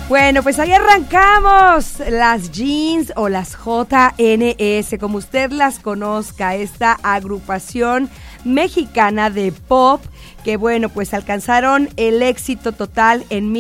Bueno, pues ahí arrancamos las Jeans o las JNS, como usted las conozca, esta agrupación mexicana de pop que bueno, pues alcanzaron el éxito total en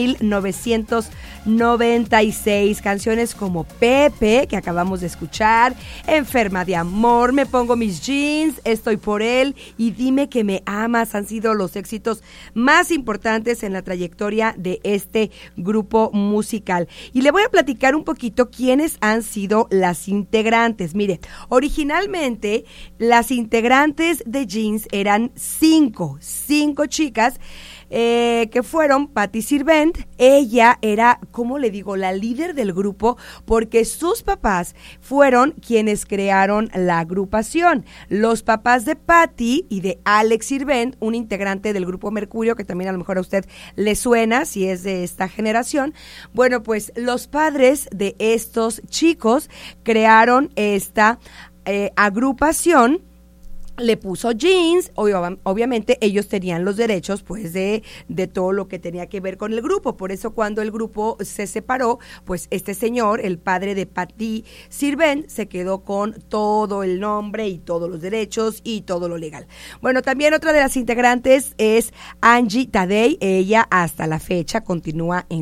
1996. Canciones como Pepe, que acabamos de escuchar, Enferma de amor, Me pongo mis jeans, Estoy por él y Dime que me amas han sido los éxitos más importantes en la trayectoria de este grupo musical. Y le voy a platicar un poquito quiénes han sido las integrantes. Mire, originalmente las integrantes de Jeans eran cinco chicas, que fueron Patti Sirvent. Ella era, ¿cómo le digo?, la líder del grupo, porque sus papás fueron quienes crearon la agrupación. Los papás de Patti y de Alex Sirvent, un integrante del grupo Mercurio, que también a lo mejor a usted le suena si es de esta generación. Bueno, pues los padres de estos chicos crearon esta agrupación. Le puso Jeans, obviamente ellos tenían los derechos pues de todo lo que tenía que ver con el grupo, por eso cuando el grupo se separó, pues este señor, el padre de Patti Sirvent, se quedó con todo el nombre y todos los derechos y todo lo legal. Bueno, también otra de las integrantes es Angie Tadei, ella hasta la fecha continúa en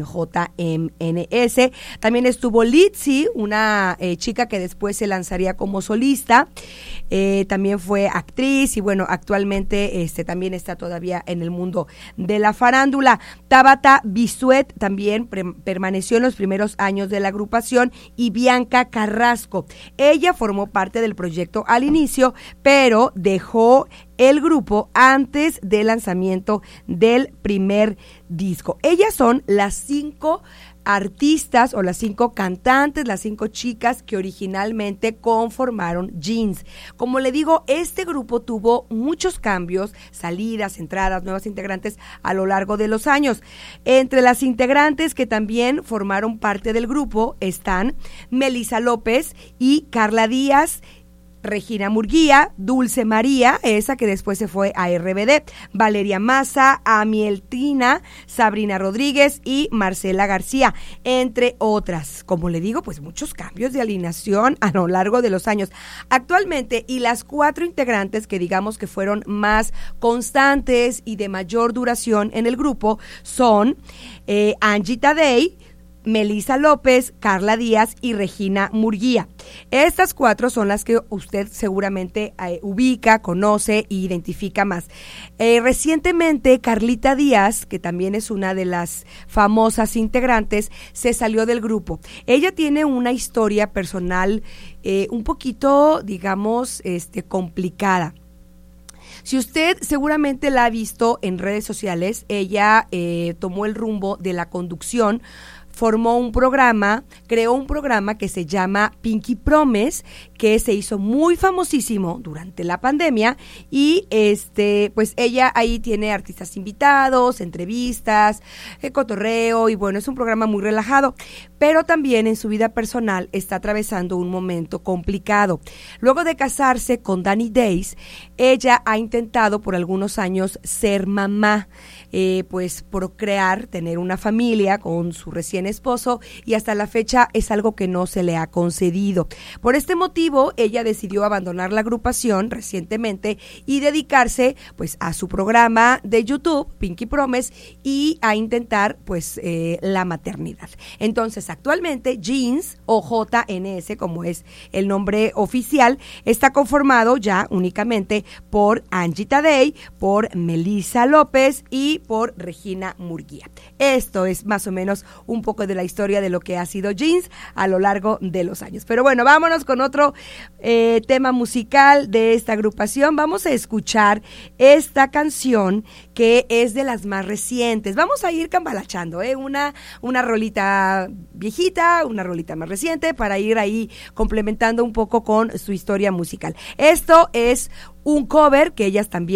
JMNS. También estuvo Litzy, una chica que después se lanzaría como solista, también fue actriz y bueno, actualmente también está todavía en el mundo de la farándula. Tabata Bisuet también permaneció en los primeros años de la agrupación y Bianca Carrasco. Ella formó parte del proyecto al inicio, pero dejó el grupo antes del lanzamiento del primer disco. Ellas son las 5 artistas o las 5 cantantes, las 5 chicas que originalmente conformaron Jeans. Como le digo, este grupo tuvo muchos cambios, salidas, entradas, nuevas integrantes a lo largo de los años. Entre las integrantes que también formaron parte del grupo están Melissa López y Carla Díaz, Regina Murguía, Dulce María, esa que después se fue a RBD, Valeria Maza, Amieltina, Sabrina Rodríguez y Marcela García, entre otras. Como le digo, pues muchos cambios de alineación a lo largo de los años. Actualmente, y las 4 integrantes que digamos que fueron más constantes y de mayor duración en el grupo son Angie Tadei, Melissa López, Carla Díaz y Regina Murguía. Estas 4 son las que usted seguramente ubica, conoce e identifica más. Recientemente, Carlita Díaz, que también es una de las famosas integrantes, se salió del grupo. Ella tiene una historia personal un poquito, digamos, complicada. Si usted seguramente la ha visto en redes sociales, ella tomó el rumbo de la conducción, formó un programa, creó un programa que se llama Pinky Promise, que se hizo muy famosísimo durante la pandemia y pues ella ahí tiene artistas invitados, entrevistas, cotorreo y bueno, es un programa muy relajado, pero también en su vida personal está atravesando un momento complicado. Luego de casarse con Danny Days, ella ha intentado por algunos años ser mamá, pues procrear, tener una familia con su recién esposo y hasta la fecha es algo que no se le ha concedido. Por este motivo, ella decidió abandonar la agrupación recientemente y dedicarse pues a su programa de YouTube, Pinky Promise, y a intentar pues la maternidad. Entonces, actualmente Jeans o JNS, como es el nombre oficial, está conformado ya únicamente por Angie Tadei, por Melissa López y por Regina Murguía. Esto es más o menos un poco de la historia de lo que ha sido Jeans a lo largo de los años. Pero bueno, vámonos con otro tema musical de esta agrupación. Vamos a escuchar esta canción que es de las más recientes. Vamos a ir cambalachando, una rolita viejita, una rolita más reciente para ir ahí complementando un poco con su historia musical. Esto es un cover que ellas también